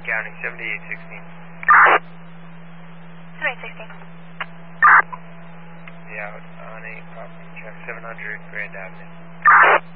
County, 7816. 7816. Yeah, on a property check, 700 Grand Avenue.